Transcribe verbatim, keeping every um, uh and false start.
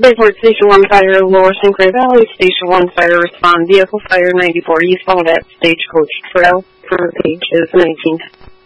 Spaceport Station one Fire, Lower Saint Clair Valley, Station one Fire, respond, vehicle fire ninety-four, eastbound at Stagecoach Trail, for page is nineteen.